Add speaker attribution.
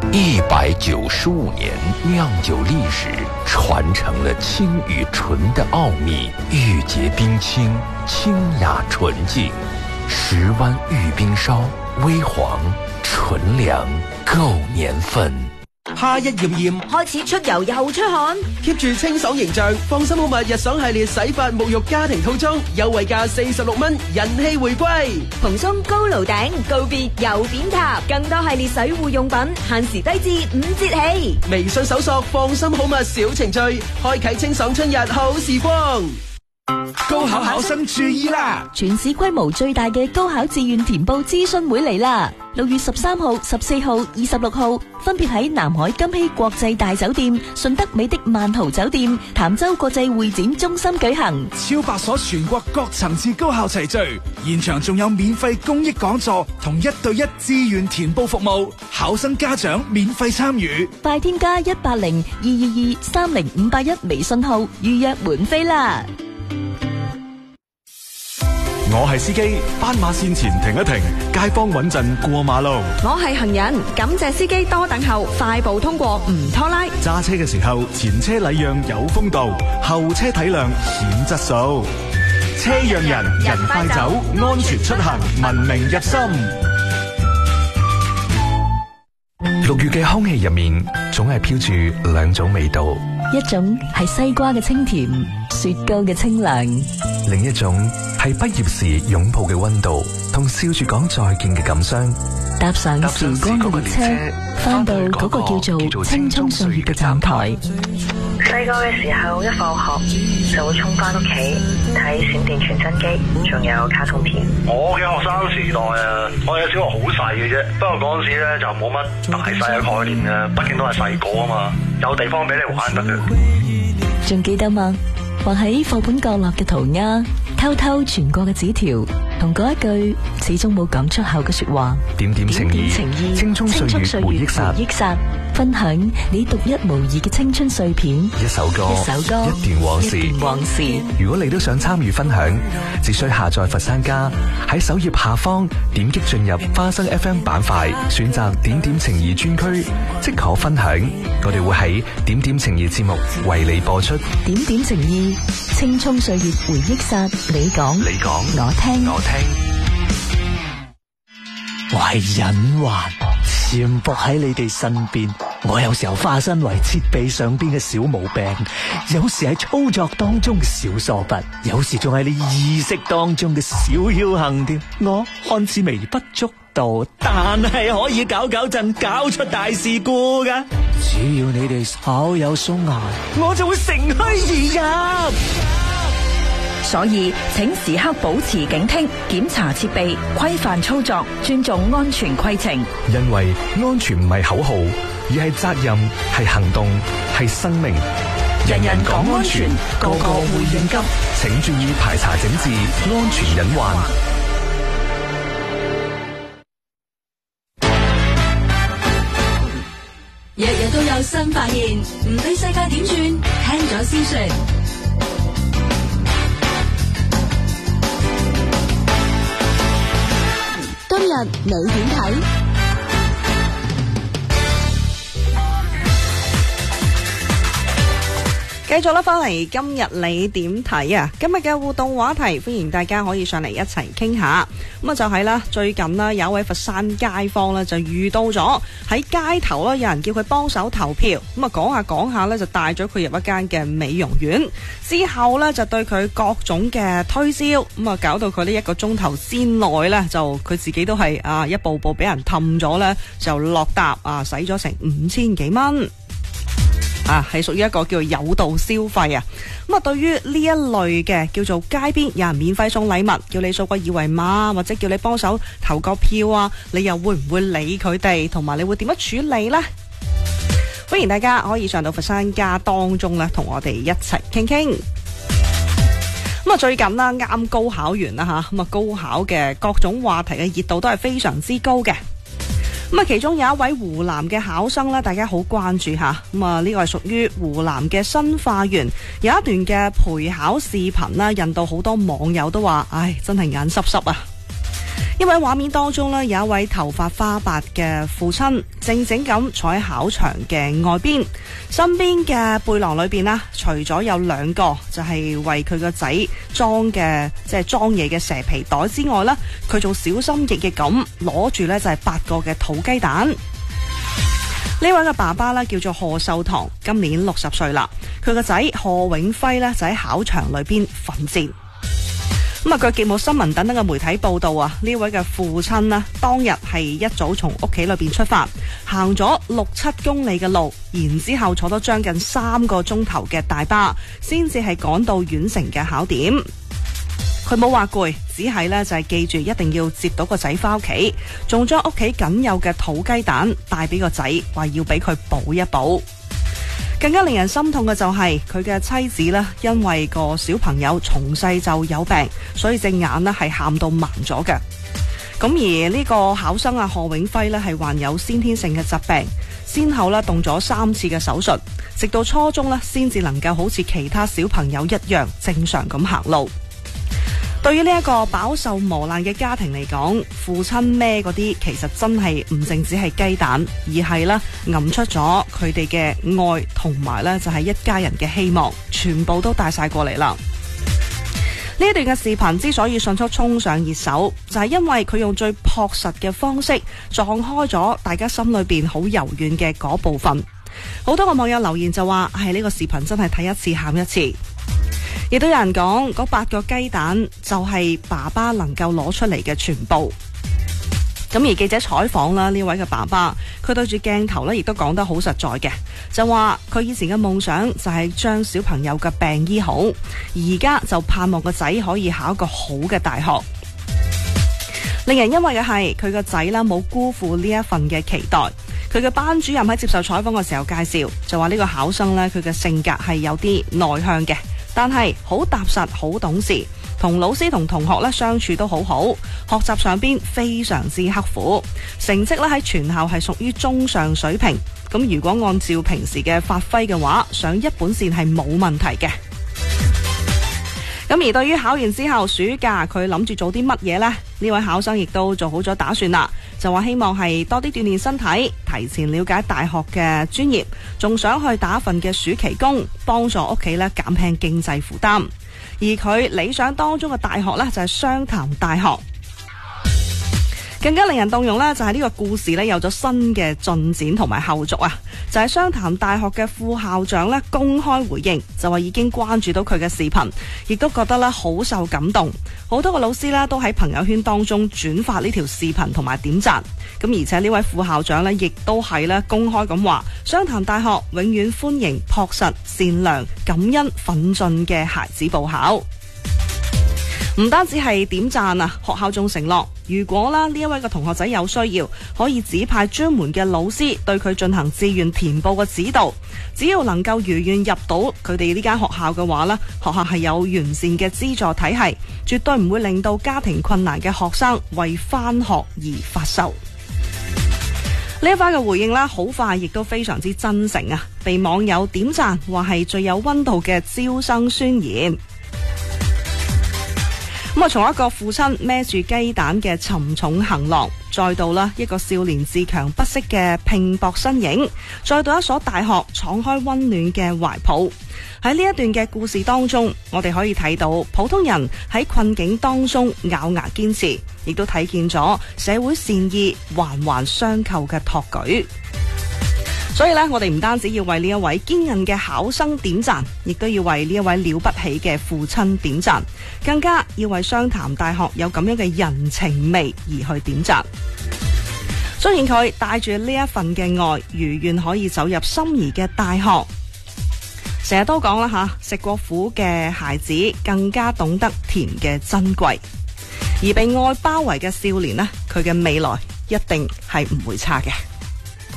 Speaker 1: 195年酿酒历史，传承了清与纯的奥秘，玉洁冰清，清雅纯净。10湾玉冰烧，微黄纯良，夠年份。
Speaker 2: 夏日炎炎，
Speaker 3: 開始出油又出汗
Speaker 2: ，keep 住清爽形象，放心好物日爽系列洗髮沐浴家庭套裝，優惠價46蚊，人氣回歸。
Speaker 3: 蓬鬆高爐頂，告別油扁塔，更多系列水護用品，限時低至5折起。
Speaker 2: 微信搜索放心好物小程序，開啟清爽春日好時光。
Speaker 4: 高考考生注意啦！
Speaker 5: 全市規模最大嘅高考志願填報諮詢會嚟啦！6月13號、14號、26號分別喺南海金禧國際大酒店、順德美的萬豪酒店、潭州國際會展中心舉行。
Speaker 4: 超100所全國各層次高校齊聚，現場仲有免費公益講座同1對1志願填報服務，考生家長免費參與。
Speaker 5: 快添加180-222-30581微信號預約門飛啦！
Speaker 6: 我係司機，斑馬線前停一停，街坊穩陣過馬路。
Speaker 3: 我係行人，感謝司機多等候，快步通過唔拖拉。
Speaker 6: 揸車嘅時候，前車禮讓有風度，後車體諒顯質素。車讓人，人快走，安全出行，文明入心。
Speaker 1: 6月嘅空氣入面，總係飄住2種味道，
Speaker 5: 一種係西瓜嘅清甜，雪糕嘅清涼，
Speaker 1: 另一種係畢業時擁抱嘅溫度，同笑住講再見嘅感傷。
Speaker 5: 搭上時光嘅列車，翻到嗰個叫做青蔥歲月嘅站台。
Speaker 7: 細個嘅時候，一放學就會衝翻屋企睇閃電傳真機，仲有卡通片。
Speaker 8: 我嘅學生時代啊，我嘅小學好細嘅啫，不過嗰陣時咧就冇乜大細嘅概念嘅，畢竟都係細個啊嘛，有地方俾你玩得嘅。
Speaker 5: 仲記得嗎？畫喺課本角落嘅塗鴉，偷偷傳過嘅紙條，同嗰一句始終冇講出口嘅說話。
Speaker 1: 點點情意，青蔥歲月回憶殺，
Speaker 5: 分享你獨一無二嘅青春碎片。
Speaker 1: 一首歌，一段往事。如果你都想參與分享，只需下載佛山家，喺首頁下方點擊進入花生 FM 板塊，選擇點點情意專區，即可分享。我哋會喺點點情意節目為你播出。
Speaker 5: 點點情意，青蔥歲月回憶殺，你講，我聽。
Speaker 9: 我係隱患，潛伏喺你哋身邊。我有時候化身為設備上邊嘅小毛病，有時係操作當中嘅小疏忽，有時仲係你意識當中嘅小僥倖添。我看似微不足道，但係可以搞震，搞出大事故噶。只要你哋稍有鬆懈，我就會乘虛而入。
Speaker 3: 所以請時刻保持警惕，檢查設備，規範操作，尊重安全規程。
Speaker 1: 因為安全唔係口號，而係責任，係行動，係生命。人人講安全，個個會應急。請注意排查整治安全隱患。
Speaker 5: 日日都有新發現，唔理世界點轉，聽咗先算。今日你點睇？
Speaker 10: 繼續啦，翻嚟今日你點睇啊？今日嘅互動話題，歡迎大家可以上嚟一齊傾下。咁啊就係啦，最近啦有一位佛山街坊咧就遇到咗喺街頭啦，有人叫佢幫手投票。咁啊講下咧就帶咗佢入一間嘅美容院，之後咧就對佢各種嘅推銷，咁啊搞到佢呢1個鐘頭之內咧就佢自己都係一步步俾人氹咗咧，就落搭使咗成5000幾蚊。係屬於一個叫做有道消費啊！咁啊，對於呢一類嘅叫做街邊有人免費送禮物，叫你掃個二維碼，或者叫你幫手投個票啊，你又會唔會理佢哋？同埋你會點樣處理呢？歡迎大家可以上到佛山家當中咧，同我哋一齊傾傾。咁啊，最近啦啱高考完啦吓，咁啊高考嘅各種話題嘅熱度都係非常之高嘅。咁啊，其中有一位湖南嘅考生咧，大家好關注下。咁啊，呢個係屬於湖南嘅新化縣，有一段嘅陪考視頻啦，引到好多網友都話：唉，真係眼濕濕啊！ 因為畫面當中呢，有一位頭髮花白嘅父親靜靜咁坐喺考場嘅外邊，身邊嘅背囊裏邊呢，除咗有2個就係為佢個仔裝嘅即係裝嘢嘅蛇皮袋之外呢，佢仲小心翼翼咁攞住呢就係8個嘅土雞蛋。呢位嘅爸爸呢叫做賀壽堂，今年60歲啦。佢個仔賀永輝呢就喺考場裏邊奮戰。咁啊，據節目新聞等等嘅媒體報道啊，呢位嘅父親呢當日係一早從屋企裏邊出發，行咗6-7公里嘅路，然之後坐咗將近3個鐘頭嘅大巴，先至係趕到縣城嘅考點。佢冇話攰，只係呢就係記住一定要接到個仔翻屋企，仲將屋企僅有嘅土雞蛋帶俾個仔，話要俾佢補一補。更加令人心痛嘅就係佢嘅妻子呢，因為個小朋友從細就有病，所以隻眼呢係喊到盲咗嘅。咁而呢個考生啊賀永輝呢係患有先天性嘅疾病，先後呢動咗3次嘅手術，直到初中呢先至能夠好似其他小朋友一樣正常咁行路。對於呢一個飽受磨難嘅家庭嚟講，父親孭嗰啲其實真係唔淨止係雞蛋，而係咧揞出咗佢哋嘅愛，同埋咧就係一家人嘅希望，全部都帶晒過嚟啦。呢一段嘅視頻之所以迅速衝上熱搜，就係因為佢用最樸實嘅方式撞開咗大家心裏邊好柔軟嘅嗰部分。好多個網友留言就話：係呢個視頻真係睇一次喊一次。亦都有人講嗰8個雞蛋就係爸爸能夠攞出嚟嘅全部。咁而記者採訪啦呢位嘅爸爸，佢對住鏡頭呢亦都講得好實在嘅，就話佢以前嘅夢想就係將小朋友嘅病醫好，而家就盼望個仔可以考一個好嘅大學。令人欣慰嘅係佢個仔啦冇辜負呢一份嘅期待。佢嘅班主任喺接受採訪嘅時候介紹，就話呢個考生呢，佢嘅性格係有啲內向嘅，但係好踏實好懂事，同老師同同學咧相處都好好，學習上邊非常之刻苦，成績咧喺全校係屬於中上水平。咁如果按照平時嘅發揮嘅話，上一本線係冇問題嘅。咁而對於考完之後暑假佢諗住做啲乜嘢呢？呢位考生亦都做好咗打算啦，就話希望係多啲鍛煉身體，提前了解大學嘅專業，仲想去打一份嘅暑期工，幫助屋企咧減輕經濟負擔。而佢理想當中嘅大學呢，就係湘潭大學。更加令人動容呢，就係呢個故事呢有咗新嘅進展同埋後續啊！就係湘潭大學嘅副校長呢公開回應，就話已經關注到佢嘅視頻，亦都覺得呢好受感動。好多個老師呢都喺朋友圈當中轉發呢條視頻同埋點讚。咁而且呢位副校長呢亦都係呢公開咁話，湘潭大學永遠歡迎樸實、善良、感恩、奮進嘅孩子報考。唔單止係點讚啊，學校仲承諾，如果啦呢一位嘅同學仔有需要，可以指派專門嘅老師對佢進行志願填報嘅指導。只要能夠如願入到佢哋呢間學校嘅話呢，學校係有完善嘅資助體系，絕對唔會令到家庭困難嘅學生為返學而發愁。呢一番嘅回應啦，好快亦都非常之真誠啊，被網友點讚話係最有溫度嘅招生宣言。咁啊，從一個父親孭住雞蛋嘅沉重行囊，再到啦一個少年自強不息嘅拼搏身影，再到一所大學敞開溫暖嘅懷抱。喺呢一段嘅故事當中，我哋可以睇到普通人喺困境當中咬牙堅持，亦都睇見咗社會善意環環相扣嘅托舉。所以呢，我哋唔單止要為呢一位堅韌嘅考生點讚，亦都要為呢一位了不起嘅父親點讚，更加要為湘潭大學有咁樣嘅人情味而去點讚。雖然佢帶住呢一份嘅愛，如願可以走入心儀嘅大學。成日都講啦吓，食過苦嘅孩子更加懂得甜嘅珍貴，而被愛包圍嘅少年呢，佢嘅未來一定係唔會差嘅。